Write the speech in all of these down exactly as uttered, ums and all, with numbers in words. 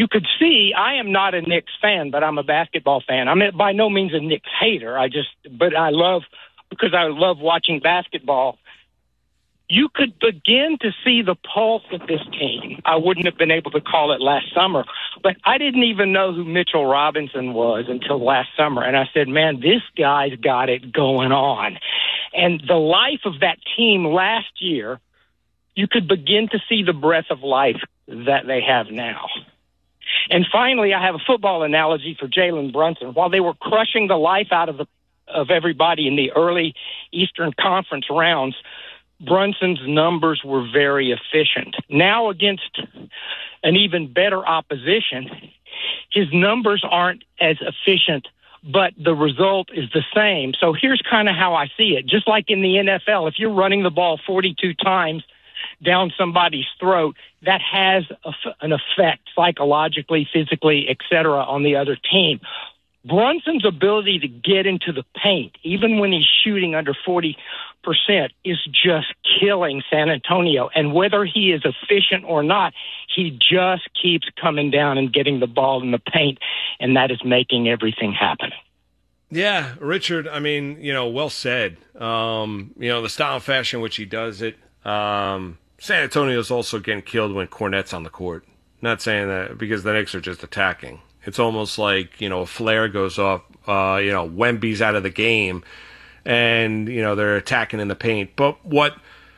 you could see I am not a Knicks fan, but I'm a basketball fan. I'm by no means a Knicks hater. I just, but I love, because I love watching basketball. You could begin to see the pulse of this team. I wouldn't have been able to call it last summer, but I didn't even know who Mitchell Robinson was until last summer. And I said, man, this guy's got it going on. And the life of that team last year, you could begin to see the breath of life that they have now. And finally, I have a football analogy for Jalen Brunson. While they were crushing the life out of the, of everybody in the early Eastern Conference rounds, Brunson's numbers were very efficient. Now against an even better opposition, his numbers aren't as efficient, but the result is the same. So here's kind of how I see it. Just like in the N F L, if you're running the ball forty-two times down somebody's throat, that has a, an effect psychologically, physically, et cetera, on the other team. Brunson's ability to get into the paint, even when he's shooting under forty percent, is just killing San Antonio. And whether he is efficient or not, he just keeps coming down and getting the ball in the paint, and that is making everything happen. Yeah, Richard, I mean, you know, well said. Um, you know, the style and fashion in which he does it. Um, San Antonio's also getting killed when Cornette's on the court. Not saying that because the Knicks are just attacking. It's almost like, you know, a flare goes off, uh, you know, Wemby's out of the game, and, you know, they're attacking in the paint. But what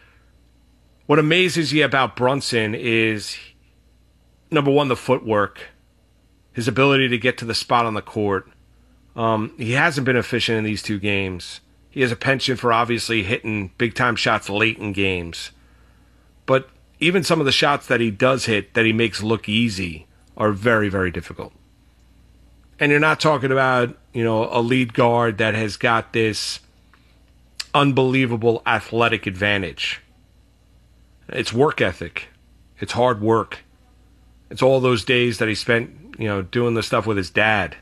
what amazes you about Brunson is, number one, the footwork, his ability to get to the spot on the court. Um, he hasn't been efficient in these two games. He has a penchant for obviously hitting big-time shots late in games. But even some of the shots that he does hit that he makes look easy are very, very difficult. And you're not talking about, you know, a lead guard that has got this unbelievable athletic advantage. It's work ethic. It's hard work. It's all those days that he spent, you know, doing the stuff with his dad.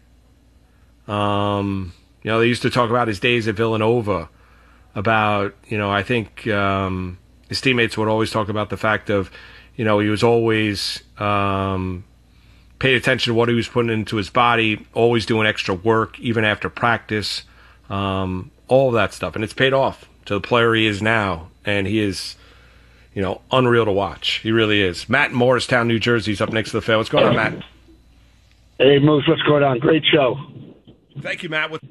Um, you know, they used to talk about his days at Villanova, about, you know, I think um, his teammates would always talk about the fact of, you know, he was always um, paid attention to what he was putting into his body, always doing extra work, even after practice, um, all of that stuff. And it's paid off to the player he is now. And he is, you know, unreal to watch. He really is. Matt in Morristown, New Jersey, is up next to the fan. What's going on, Matt? Hey, Moose, what's going on? Great show. Thank you, Matt. What-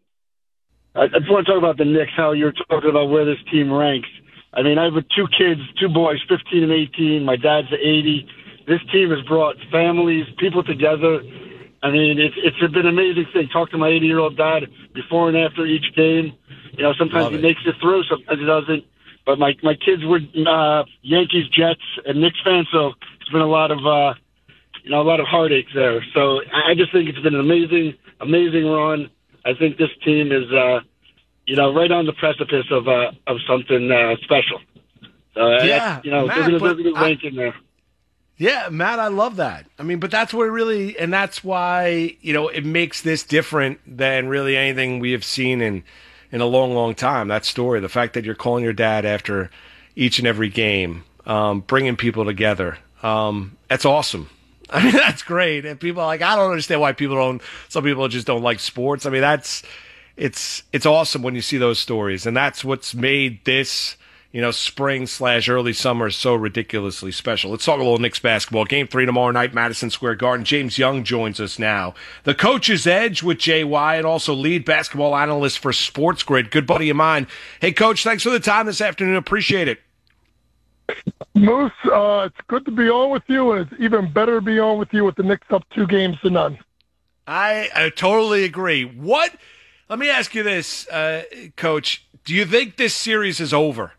I just want to talk about the Knicks, how you're talking about where this team ranks. I mean, I have two kids, two boys, fifteen and eighteen. My dad's eighty. This team has brought families, people together. I mean, it's it's been an amazing thing. Talk to my eighty-year-old dad before and after each game. You know, sometimes Love he it. makes it through, sometimes he doesn't. But my my kids were uh, Yankees, Jets, and Knicks fans, so it's been a lot of uh, you know a lot of heartache there. So I just think it's been an amazing, amazing run. I think this team is, uh, you know, right on the precipice of uh, of something uh, special. So, uh, Yeah, you know, Matt, there's a but good I- rank in there. Yeah, Matt, I love that. I mean, but that's what it really, and that's why, you know, it makes this different than really anything we have seen in, in a long, long time. That story, the fact that you're calling your dad after each and every game, um, bringing people together, um, that's awesome. I mean, that's great. And people are like, I don't understand why people don't, some people just don't like sports. I mean, that's, it's, it's awesome when you see those stories. And that's what's made this, you know, spring slash early summer so ridiculously special. Let's talk a little Knicks basketball. Game three tomorrow night, Madison Square Garden. James Young joins us now. The Coach's Edge with J Y, and also lead basketball analyst for Sports Grid. Good buddy of mine. Hey, Coach, thanks for the time this afternoon. Appreciate it. Moose, uh, it's good to be on with you, and it's even better to be on with you with the Knicks up two games to none. I, I totally agree. What? Let me ask you this, uh, Coach. Do you think this series is over?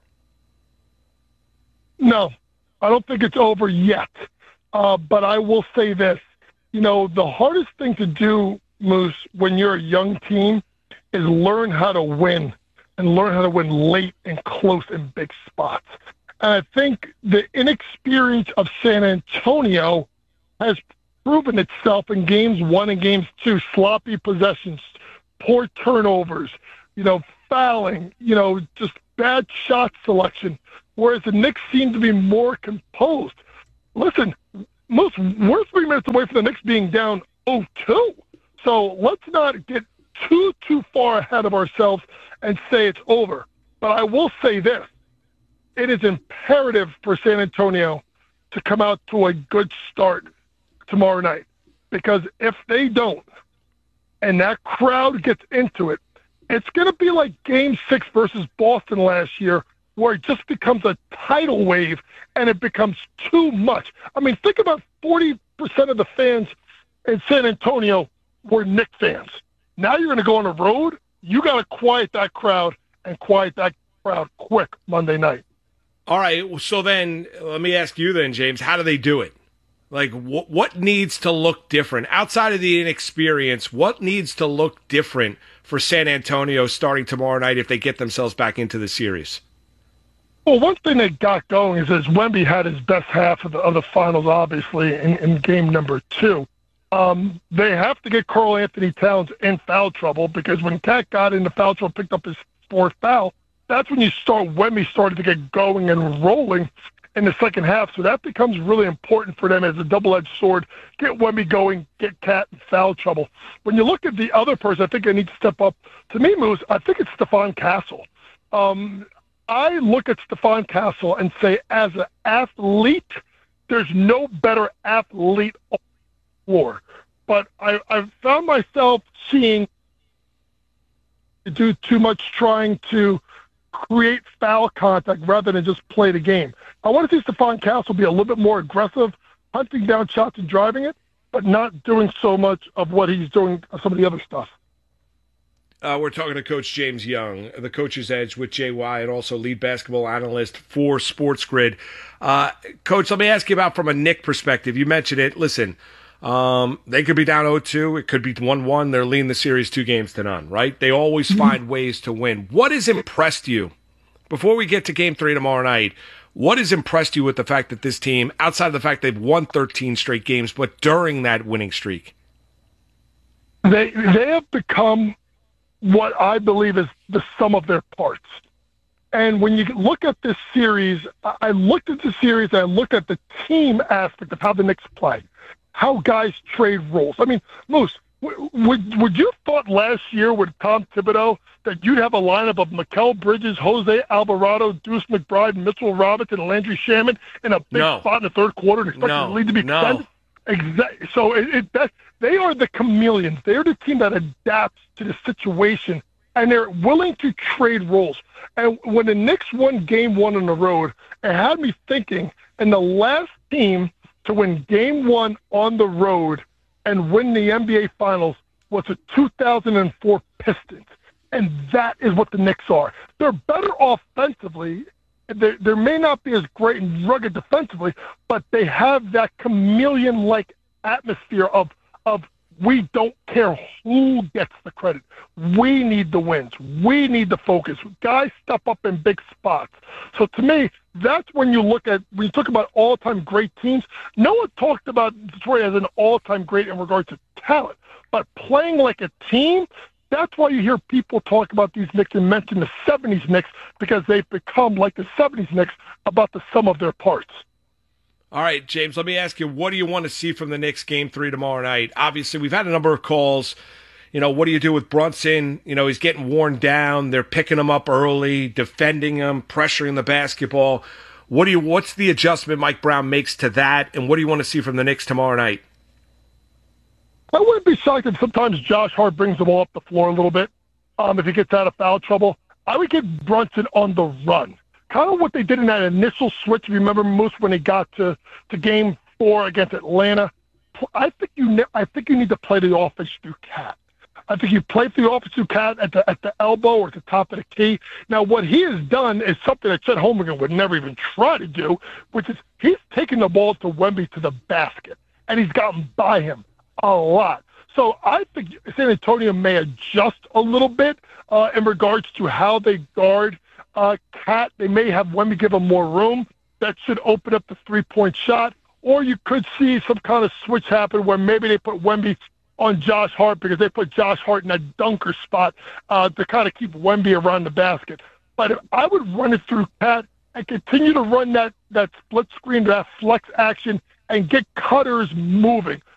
No, I don't think it's over yet. Uh, but I will say this. You know, the hardest thing to do, Moose, when you're a young team is learn how to win and learn how to win late and close in big spots. And I think the inexperience of San Antonio has proven itself in games one and games two. Sloppy possessions, poor turnovers, you know, fouling, you know, just bad shot selection. Whereas the Knicks seem to be more composed. Listen, most we're three minutes away from the Knicks being down oh two. So let's not get too, too far ahead of ourselves and say it's over. But I will say this. It is imperative for San Antonio to come out to a good start tomorrow night. Because if they don't, and that crowd gets into it, it's going to be like Game six versus Boston last year, where it just becomes a tidal wave and it becomes too much. I mean, think about forty percent of the fans in San Antonio were Knicks fans. Now you're going to go on the road. You got to quiet that crowd and quiet that crowd quick Monday night. All right. So then let me ask you then, James, how do they do it? Like, wh- what needs to look different? Outside of the inexperience, what needs to look different for San Antonio starting tomorrow night if they get themselves back into the series? Well, one thing they got going is, is Wemby had his best half of the, of the finals, obviously, in, in game number two. Um, they have to get Karl Anthony Towns in foul trouble because when Cat got into foul trouble, picked up his fourth foul, that's when you start Wemby started to get going and rolling in the second half. So that becomes really important for them as a double-edged sword. Get Wemby going, get Cat in foul trouble. When you look at the other person, I think I need to step up. To me, Moose, I think it's Stephon Castle. Um, I look at Stephon Castle and say, as an athlete, there's no better athlete on the floor. But I, I've found myself seeing do too much trying to create foul contact rather than just play the game. I want to see Stephon Castle be a little bit more aggressive, hunting down shots and driving it, but not doing so much of what he's doing, some of the other stuff. Uh, we're talking to Coach James Young, the Coach's Edge with J Y, and also lead basketball analyst for SportsGrid. Uh, Coach, let me ask you about from a Knick perspective. You mentioned it. Listen, um, they could be down oh two. It could be one one. They're leading the series two games to none, right? They always find ways to win. What has impressed you, before we get to game three tomorrow night, what has impressed you with the fact that this team, outside of the fact they've won thirteen straight games, but during that winning streak? They they have become what I believe is the sum of their parts. And when you look at this series, I looked at the series and I looked at the team aspect of how the Knicks play, how guys trade roles. I mean, Moose, would would you thought last year with Tom Thibodeau that you'd have a lineup of Mikal Bridges, Jose Alvarado, Deuce McBride, Mitchell Robinson, and Landry Shamet in a big no. spot in the third quarter and expect no. the lead to be no. extended? Exactly. So it, it that, they are the chameleons. They're the team that adapts to the situation, and they're willing to trade roles. And when the Knicks won game one on the road, it had me thinking, and the last team to win game one on the road and win the N B A Finals was the two thousand four Pistons. And that is what the Knicks are. They're better offensively. They, they may not be as great and rugged defensively, but they have that chameleon-like atmosphere of, of we don't care who gets the credit. We need the wins. We need the focus. Guys step up in big spots. So to me, that's when you look at, when you talk about all-time great teams, no one talked about Detroit as an all-time great in regards to talent, but playing like a team, that's why you hear people talk about these Knicks and mention the seventies Knicks, because they've become like the seventies Knicks about the sum of their parts. All right, James, let me ask you, what do you want to see from the Knicks game three tomorrow night? Obviously, we've had a number of calls. You know, what do you do with Brunson? You know, he's getting worn down. They're picking him up early, defending him, pressuring the basketball. What do you? What's the adjustment Mike Brown makes to that, and what do you want to see from the Knicks tomorrow night? I wouldn't be shocked if sometimes Josh Hart brings the ball up the floor a little bit. Um, if he gets out of foul trouble, I would get Brunson on the run. Kind of what they did in that initial switch. If you remember, Moose, when he got to, to game four against Atlanta, I think you ne- I think you need to play the offense through Cat. I think you play through the offense through Cat at the at the elbow or at the top of the key. Now, what he has done is something that Chet Holmgren would never even try to do, which is he's taken the ball to Wemby to the basket, and he's gotten by him a lot. So I think San Antonio may adjust a little bit uh, in regards to how they guard uh, Cat. They may have Wemby give him more room. That should open up the three-point shot. Or you could see some kind of switch happen where maybe they put Wemby on Josh Hart because they put Josh Hart in that dunker spot uh, to kind of keep Wemby around the basket. But if I would run it through Cat and continue to run that, that split screen, that flex action, and get cutters moving.